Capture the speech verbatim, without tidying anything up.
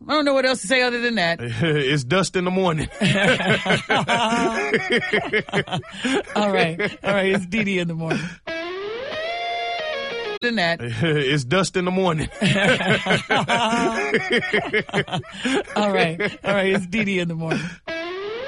I don't know what else to say other than that. It's dust in the morning. All right. All right. It's Dee Dee in the morning. Than that. It's dust in the morning. All right. All right. It's Dee Dee in the morning.